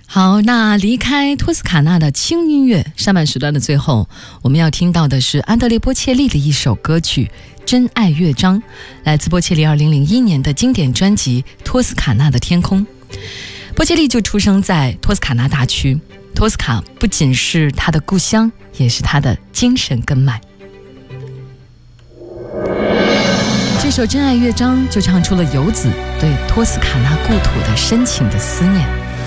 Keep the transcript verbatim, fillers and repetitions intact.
好，那离开托斯卡纳的轻音乐，上半时段的最后，我们要听到的是安德烈·波切利的一首歌曲《真爱乐章》，来自波切利二零零一年的经典专辑《托斯卡纳的天空》。波切利就出生在托斯卡纳大区，托斯卡不仅是他的故乡，也是他的精神根脉。这首《真爱乐章》就唱出了游子对托斯卡纳故土的深情的思念。